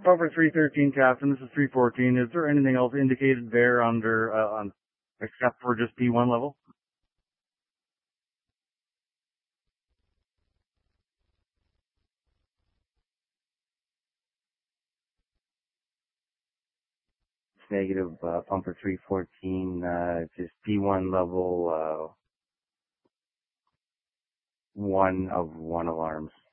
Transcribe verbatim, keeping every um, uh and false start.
Cover three thirteen, Captain. This is three fourteen. Is there anything else indicated there under, uh, on, except for just P one level? It's negative, uh, pumper three fourteen, uh, just P one level, uh, one of one alarms.